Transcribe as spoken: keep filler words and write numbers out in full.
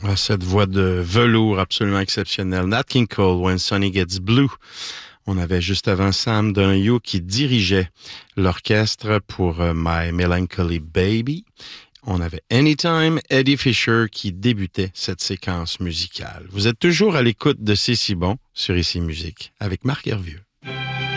Ah, cette voix de velours absolument exceptionnelle. Nat King Cole, When Sunny Gets Blue. On avait juste avant Sam Donahue qui dirigeait l'orchestre pour uh, My Melancholy Baby. On avait Anytime, Eddie Fisher qui débutait cette séquence musicale. Vous êtes toujours à l'écoute de C'est si bon sur Ici Musique avec Marc Hervieux.